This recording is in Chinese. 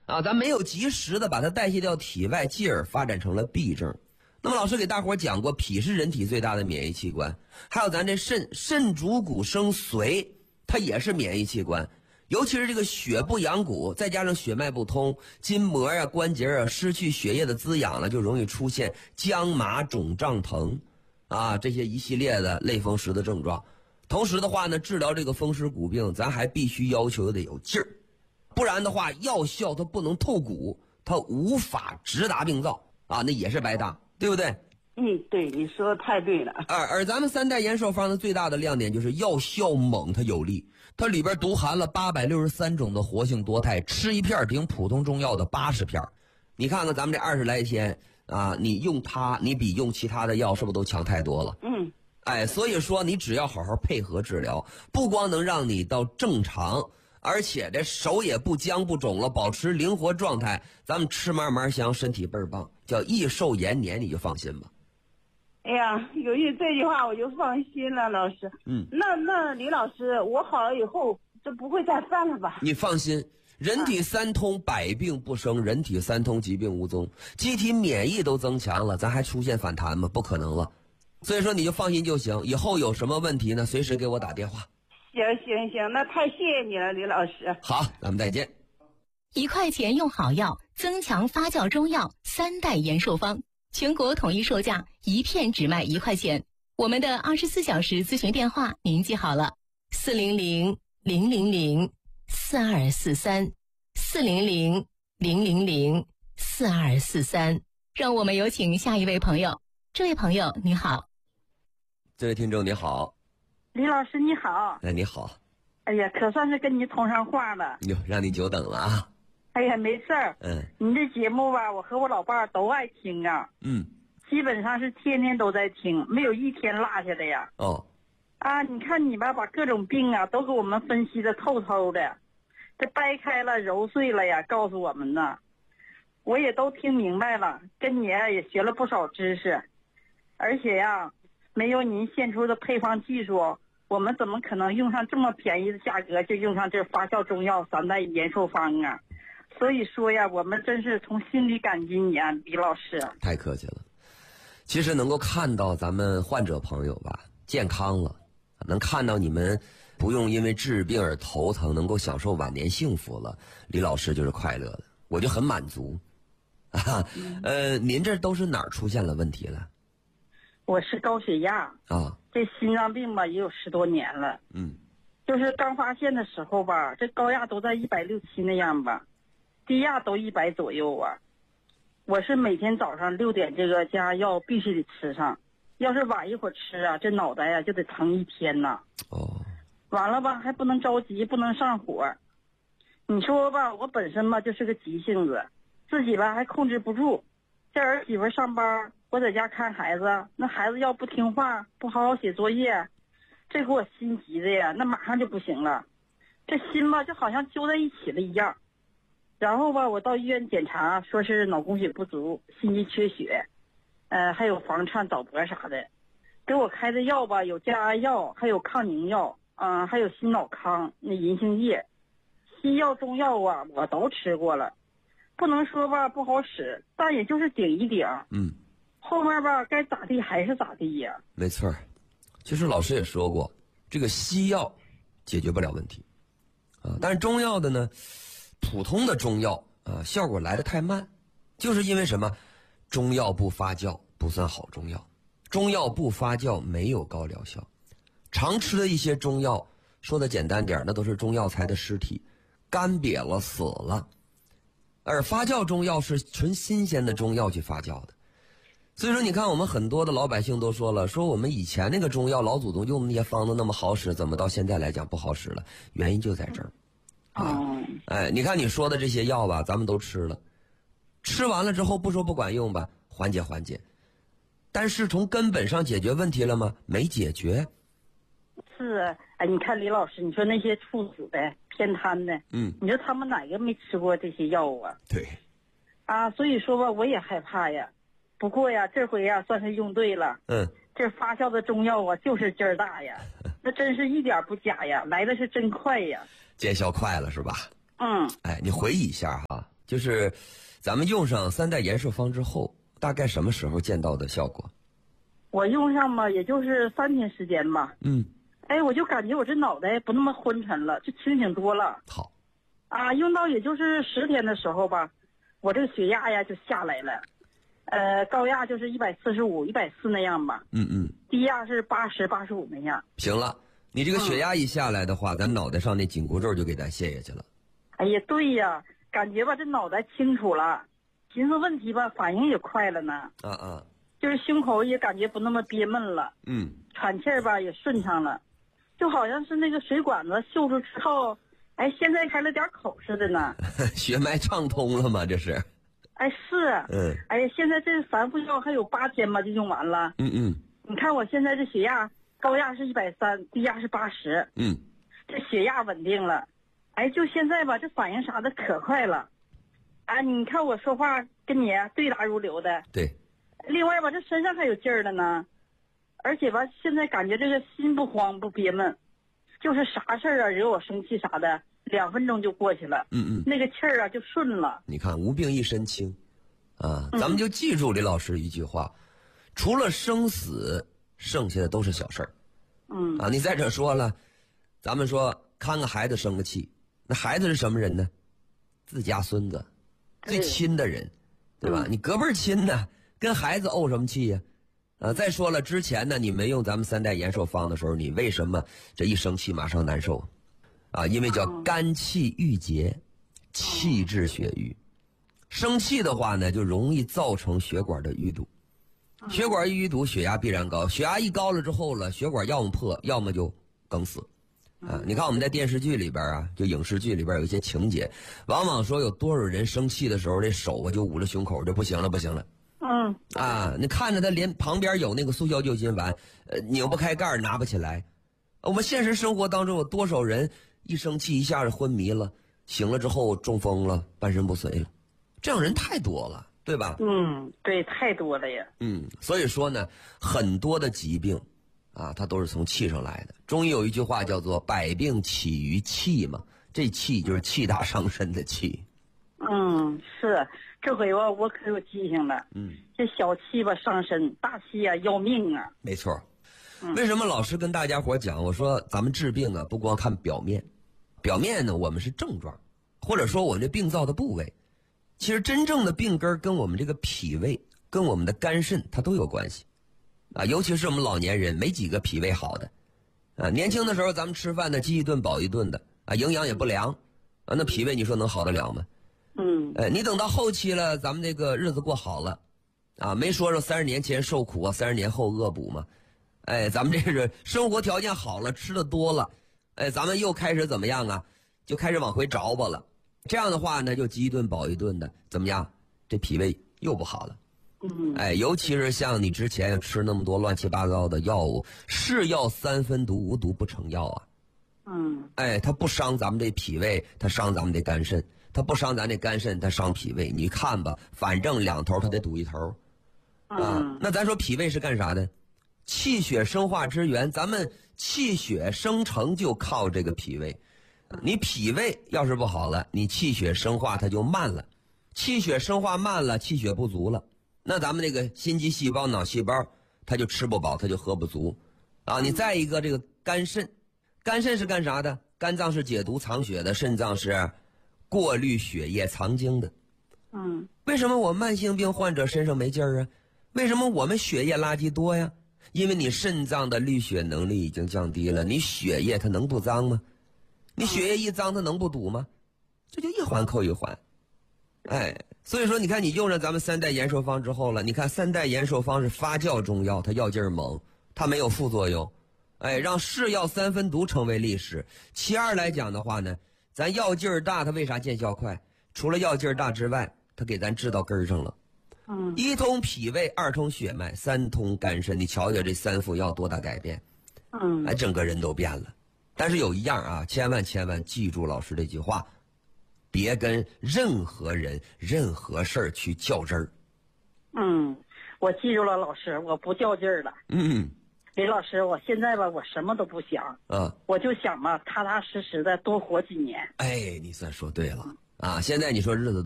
啊，咱没有及时的把它代谢掉体外，继而发展成了痹症。那么老师给大伙讲过，脾是人体最大的免疫器官，还有咱这肾主骨生髓，它也是免疫器官。尤其是这个血不养骨，再加上血脉不通，筋膜啊、关节啊失去血液的滋养了，就容易出现僵麻、肿胀、疼啊这些一系列的类风湿的症状。同时的话呢，治疗这个风湿骨病，咱还必须要求得有劲儿，不然的话，药效它不能透骨，它无法直达病灶啊，那也是白搭，对不对？ 对，你说的太对了。 而咱们三代延寿方的最大的亮点就是药效猛，它有力，它里边独含了863种的活性多肽，吃一片顶普通中药的80片。你看看咱们这20来天啊，你用它，你比用其他的药是不是都强太多了？所以说你只要好好配合治疗，不光能让你到正常，而且这手也不僵不肿了，保持灵活状态，咱们吃嘛嘛香，身体倍儿棒，叫益寿延年，你就放心吧。 哎呀，有这句话我就放心了，老师。那李老师，我好了以后就不会再犯了吧？ 你放心，人体三通，百病不生；人体三通，疾病无踪。机体免疫都增强了，咱还出现反弹吗？不可能了。所以说你就放心就行，以后有什么问题呢，随时给我打电话。 行，那太谢谢你了，李老师。 好，咱们再见。 1块钱用好药，增强发酵中药3代延寿方，全国统一售价1片只卖1块钱。我们的24小时咨询电话您记好了，400-000-4243，400-000-4243。让我们有请下一位朋友。这位朋友你好。 这位听众你好。 李老师你好。 你好。 哎呀，可算是跟你通上话了。 哟，让你久等了啊。 哎呀，没事儿。你这节目吧，我和我老伴儿都爱听啊。基本上是天天都在听，没有一天落下的呀。你看你吧，把各种病啊都给我们分析的透透的，这掰开了揉碎了呀，告诉我们呢，我也都听明白了，跟你也学了不少知识。而且呀，没有您献出的配方技术，我们怎么可能用上这么便宜的价格就用上这发酵中药3代延寿方啊？所以说呀，我们真是从心里感激你啊，李老师。 太客气了。其实能够看到咱们患者朋友吧健康了，能看到你们不用因为治病而头疼，能够享受晚年幸福了，李老师就是快乐的，我就很满足。您这都是哪儿出现了问题了？ 我是高血压啊， 这心脏病吧也有10多年了。就是刚发现的时候吧，这高压都在160、7那样吧，低压都100左右啊。我是每天早上6点这个加药必须得吃上，要是晚一会儿吃啊，这脑袋呀就得疼1天呐。完了吧，还不能着急，不能上火。你说吧，我本身吧就是个急性子，自己吧还控制不住。这儿媳妇上班，我在家看孩子，那孩子要不听话，不好好写作业，这给我心急的呀，那马上就不行了。这心吧就好像揪在一起了一样。然后吧，我到医院检查，说是脑供血不足，心肌缺血，还有房颤、早搏啥的。给我开的药吧，有降压药，还有抗凝药，还有心脑康、那银杏叶。西药、中药啊，我都吃过了，不能说吧不好使，但也就是顶一顶。后面吧该咋地还是咋地呀。 没错，其实老师也说过，这个西药解决不了问题但是中药的呢，普通的中药效果来得太慢，就是因为什么？中药不发酵不算好中药，中药不发酵没有高疗效。常吃的一些中药，说的简单点，那都是中药材的尸体，干瘪了死了。而发酵中药是纯新鲜的中药去发酵的。所以说你看我们很多的老百姓都说了，说我们以前那个中药老祖宗用的那些方子那么好使，怎么到现在来讲不好使了？原因就在这儿你看你说的这些药吧，咱们都吃了，吃完了之后不说不管用吧，缓解缓解，但是从根本上解决问题了吗？没解决。 是你看李老师，你说那些猝死的、偏瘫的，你说他们哪个没吃过这些药啊？ 对所以说吧，我也害怕呀。不过呀，这回呀算是用对了。这发酵的中药啊，就是劲儿大呀，那真是一点不假呀，来的是真快呀。 见效快了是吧？ 嗯， 你回忆一下哈， 就是咱们用上3代延寿方之后，大概什么时候见到的效果？ 我用上吧，也就是3天时间吧。我就感觉我这脑袋不那么昏沉了，就清醒多了。 好。 用到也就是10天的时候吧，我这个血压呀就下来了，高压就是145、140那样吧。低压是80、85那样。 行了，你这个血压一下来的话，咱脑袋上那紧箍咒就给咱卸下去了。 哎呀，对呀，感觉吧这脑袋清楚了，寻思问题吧反应也快了呢。就是胸口也感觉不那么憋闷了。喘气儿吧也顺畅了，就好像是那个水管子锈住之后，现在开了点口似的呢。 血脉畅通了吗？这是。 是。现在这反复药还有8天吧就用完了。你看我现在这血压，高压是130，低压是80。这血压稳定了。就现在吧，这反应啥的可快了。你看我说话跟你对答如流的。 对。 另外吧，这身上还有劲儿了呢，而且吧，现在感觉这个心不慌不憋闷，就是啥事儿惹我生气啥的，2分钟就过去了。那个气儿就顺了。 你看无病一身轻，咱们就记住李老师一句话，除了生死，剩下的都是小事儿。你再者说了，咱们说看个孩子生个气，那孩子是什么人呢？自家孙子，最亲的人，对吧？你隔辈儿亲呢，跟孩子怄什么气呀？再说了，之前呢，你没用咱们3代延寿方的时候，你为什么这一生气马上难受？因为叫肝气郁结，气滞血瘀。生气的话呢，就容易造成血管的淤堵。血管一淤堵，血压必然高。血压一高了之后了，血管要么破，要么就梗死。你看我们在电视剧里边就影视剧里边有一些情节，往往说有多少人生气的时候，这手就捂着胸口，就不行了。你看着他连旁边有那个速效救心丸，拧不开盖拿不起来。我们现实生活当中有多少人一生气一下子昏迷了，醒了之后中风了，半身不遂了，这样人太多了，对吧？ 对，太多了呀。 所以说呢，很多的疾病它都是从气上来的。中医有一句话叫做百病起于气嘛，这气就是气大伤身的气。 是，这回吧我可有记性了。这小气吧伤身，大气要命啊。 没错。为什么老师跟大家伙讲，我说咱们治病不光看表面，表面呢我们是症状，或者说我们这病灶的部位，其实真正的病根跟我们这个脾胃跟我们的肝肾它都有关系。尤其是我们老年人没几个脾胃好的。年轻的时候咱们吃饭呢饥一顿饱一顿的营养也不良那脾胃你说能好得了吗？你等到后期了，咱们这个日子过好了没说30年前受苦30年后恶补嘛。咱们这是生活条件好了，吃的多了，咱们又开始怎么样就开始往回找吧了。这样的话呢，就饥一顿饱一顿的，怎么样？这脾胃又不好了。尤其是像你之前吃那么多乱七八糟的药物，是药3分毒，无毒不成药它不伤咱们这脾胃，它伤咱们这肝肾，它不伤咱这肝肾，它伤脾胃。你看吧，反正两头它得堵一头那咱说脾胃是干啥的？气血生化之源，咱们气血生成就靠这个脾胃。你脾胃要是不好了，你气血生化它就慢了，气血生化慢了，气血不足了，那咱们这个心肌细胞脑细胞它就吃不饱，它就喝不足你再一个这个肝肾，肝肾是干啥的？肝脏是解毒藏血的，肾脏是过滤血液藏精的。为什么我慢性病患者身上没劲儿为什么我们血液垃圾多呀？因为你肾脏的滤血能力已经降低了，你血液它能不脏吗？你血液一脏它能不堵吗？这就一环扣一环。所以说你看你用上咱们3代延寿方之后了，你看3代延寿方是发酵中药，它药劲儿猛，它没有副作用，让是药3分毒成为历史。其二来讲的话呢，咱药劲儿大，它为啥见效快？除了药劲儿大之外，它给咱治到根儿上了。一通脾胃，2通血脉，3通肝肾，你瞧瞧这3副药多大改变。整个人都变了。但是有一样千万记住老师这句话，别跟任何人任何事儿去较真儿。 我记住了，老师，我不较劲儿了。李老师，我现在吧，我什么都不想我就想吧，踏踏实实的多活几年。 你算说对了现在你说日子